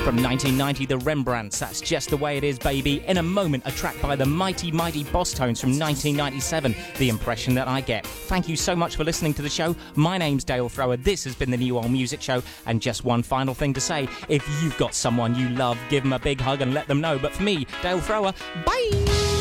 From 1990, the Rembrandts, That's Just the Way It Is, Baby. In a moment, a track by the Mighty Mighty Boss Tones from 1997, The Impression That I Get. Thank you so much for listening to the show. My name's Dale Thrower. This has been the New Old Music Show. And just one final thing to say, if you've got someone you love, give them a big hug and let them know. But for me, Dale Thrower, bye!